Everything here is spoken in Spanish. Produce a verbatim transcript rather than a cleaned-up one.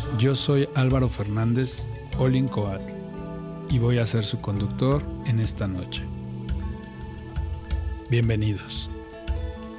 Yo soy Álvaro Fernández, Olincoatl, y voy a ser su conductor en esta noche. Bienvenidos.